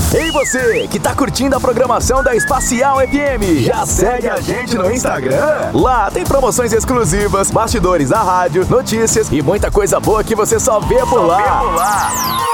Ei você, que tá curtindo a programação da Espacial FM, já segue a gente no Instagram? Lá tem promoções exclusivas, bastidores da rádio, notícias e muita coisa boa que você só vê por lá.